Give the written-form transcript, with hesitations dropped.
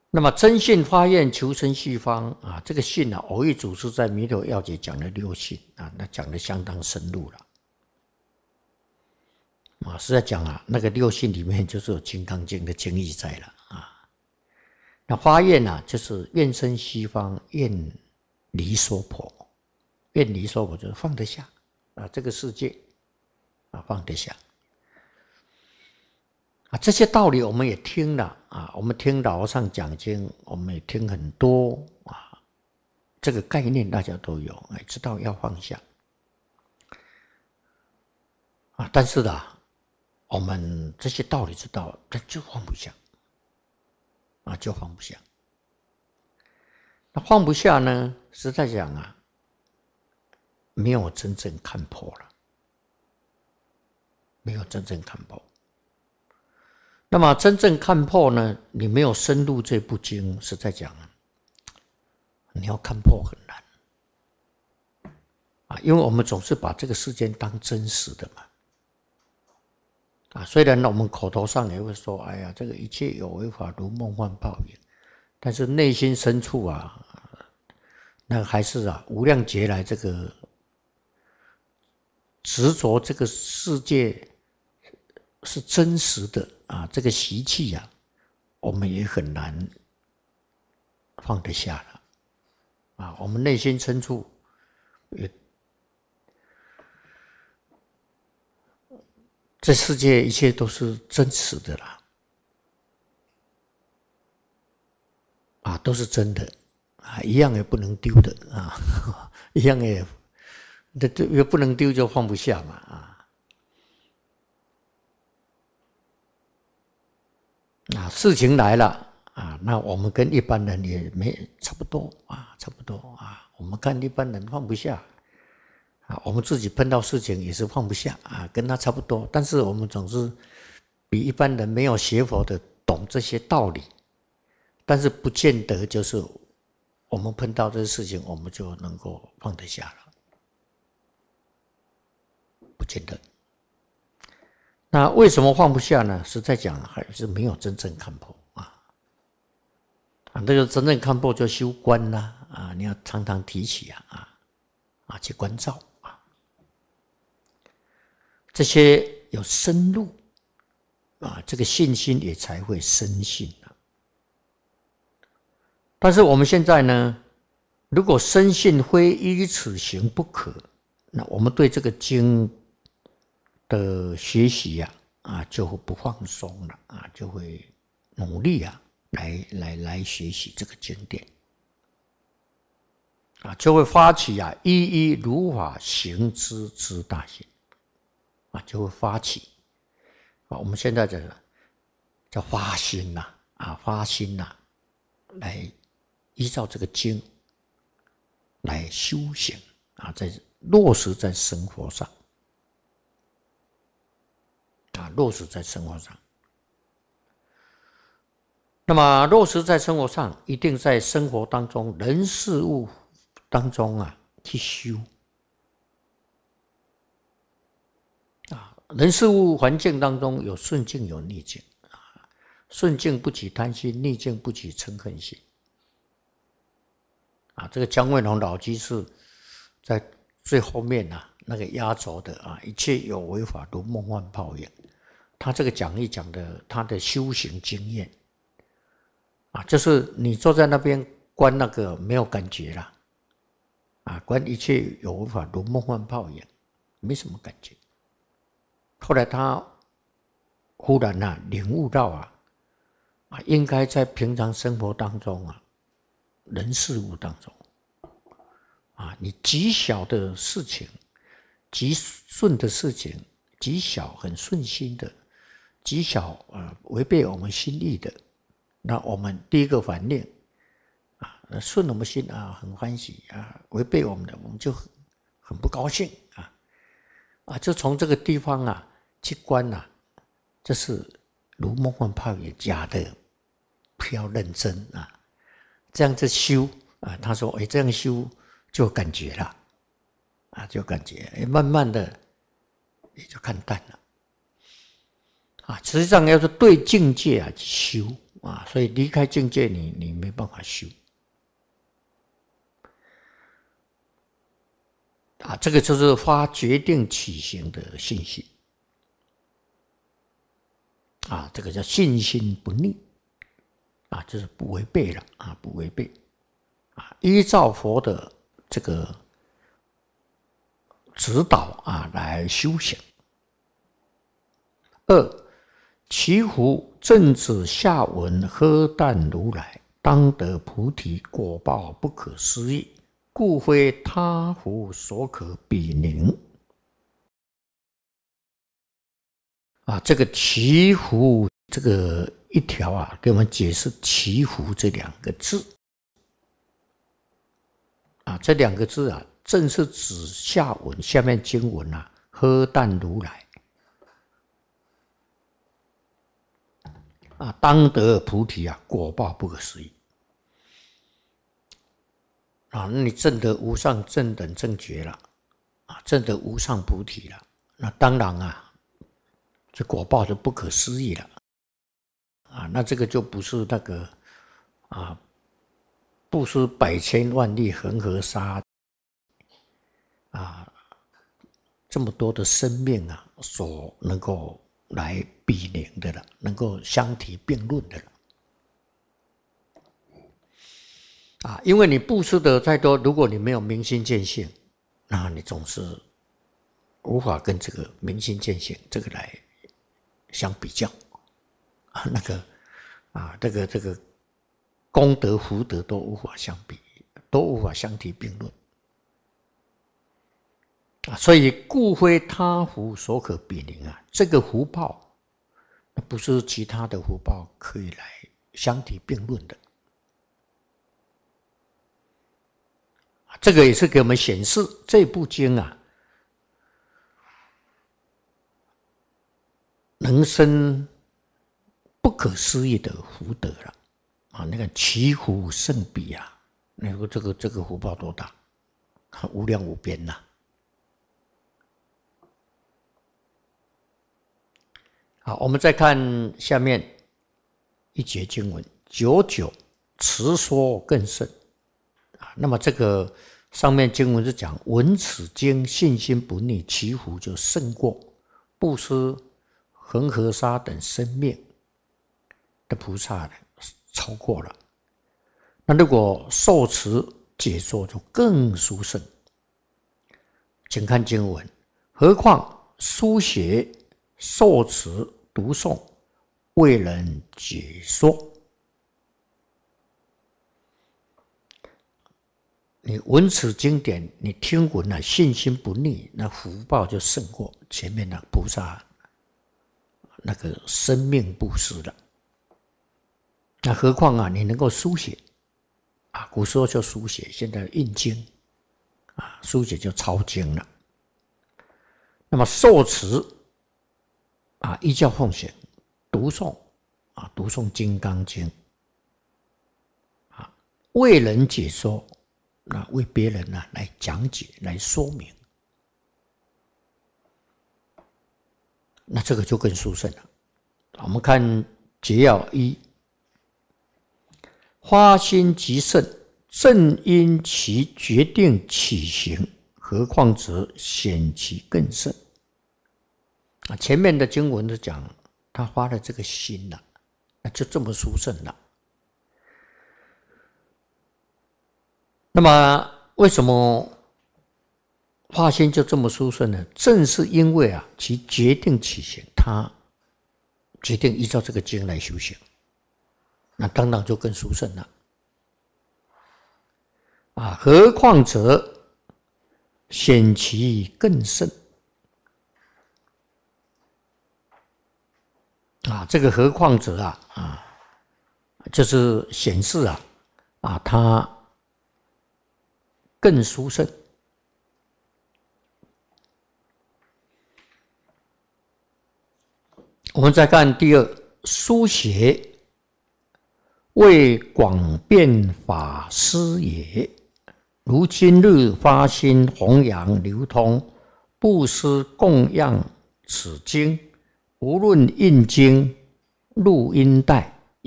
那么真性发愿求生西方啊，这个性啊，偶益祖师在《弥陀要解》讲了6性啊，那讲的相当深入了啊，是在讲啊，那个6性里面就是有《金刚经》的经义在了啊。那发愿啊，就是愿生西方，愿离娑婆，愿离娑婆就是放得下啊，这个世界啊放得下。啊，这些道理我们也听了啊，我们听老和尚讲经，我们也听很多啊，这个概念大家都有，知道要放下啊。但是呢，我们这些道理知道，但就放不下啊，就放不下。那放不下呢，实在讲啊，没有真正看破了，没有真正看破。那么真正看破呢，你没有深入这部经，实在讲啊，你要看破很难啊，因为我们总是把这个世间当真实的嘛啊，虽然我们口头上也会说，哎呀，这个一切有为法如梦幻泡影，但是内心深处啊，那还是啊无量劫来这个执着这个世界是真实的啊，这个习气啊，我们也很难放得下了啊。我们内心深处也，这世界一切都是真实的啦，啊，都是真的啊，一样也不能丢的啊，一样也不能丢就放不下嘛啊。啊，事情来了啊，那我们跟一般人也差不多啊，差不多啊。我们看一般人放不下啊，我们自己碰到事情也是放不下啊，跟他差不多。但是我们总是比一般人没有学佛的懂这些道理，但是不见得就是我们碰到这些事情，我们就能够放得下了，不见得。那为什么放不下呢？实在讲还是没有真正看破啊！这个真正看破就修观啦啊！你要常常提起去关照啊，这些有深入啊，这个信心也才会深信啊。但是我们现在呢，如果深信非依此行不可，那我们对这个经的学习就会不放松了啊，就会努力来学习这个经典啊，就会发起一一如法行之大行啊，就会发起啊，我们现在叫发心发心来依照这个经来修行啊，在落实在生活上。落实在生活上，那么落实在生活上，一定在生活当中人事物当中去修人事物环境当中有顺境有逆境顺境不起贪心，逆境不起嗔恨心这个姜惠农老居士在最后面那个压轴的一切有为法如梦幻泡影。他这个讲义讲的他的修行经验就是你坐在那边观那个没有感觉啦观一切有为法如梦幻泡影，没什么感觉。后来他忽然领悟到应该在平常生活当中人事物当中你极小的事情，极顺的事情，极小很顺心的。极小违背我们心意的，那我们第一个反应顺我们心很欢喜违背我们的，我们就很不高兴就从这个地方去观这是如梦幻泡影，假的，不要认真这样子修他说这样修就有感觉了就感觉慢慢的也就看淡了。实际上要是对境界去修所以离开境界你没办法修这个就是发决定起行的信心这个叫信心不逆就是不违背了不违背依照佛的这个指导来修行。二，其胡正子下文喝啖如来，当得菩提果报不可思议，故非他胡所可比拟。这个其胡这个一条给我们解释其胡这两个字这两个字正是指下文下面经文喝啖如来当得菩提果报不可思议那你证得无上正等正觉了证得无上菩提了，那当然这果报就不可思议了那这个就不是那个布施百千万亿恒河沙这么多的生命所能够来比拟的了，能够相提并论的了因为你布施的再多，如果你没有明心见性，那你总是无法跟这个明心见性这个来相比较那个这个功德福德都无法相比，都无法相提并论所以故非他福所可比拟这个福报不是其他的福报可以来相提并论的这个也是给我们显示这部经能生不可思议的福德了那个其福甚彼那个这个福报多大无量无边好，我们再看下面一节经文，99持说更甚那么这个上面经文是讲闻此经信心不逆，其福就胜过布施恒河沙等生命的菩萨超过了。那如果受持解说就更殊胜。请看经文，何况书写受持读诵为人解说，你闻此经典，你听闻信心不逆，那福报就胜过前面的菩萨那个生命布施了。那何况你能够书写古时候就书写，现在印经书写就抄经了。那么受持依教奉行，读诵读诵金刚经为人解说，那为别人来讲解来说明，那这个就更殊胜了。我们看结要一，发心极盛，正因其决定起行，何况则显其更甚。前面的经文是讲他发了这个心了，那就这么殊胜了。那么为什么发心就这么殊胜呢？正是因为其决定起行，他决定依照这个经来修行，那当然就更殊胜了。何况则显其更甚。这个何况者就是显示他更殊胜。我们再看第二，书写为广遍法师也，如今日发心弘扬流通，布施供养此经，无论印经、录音带，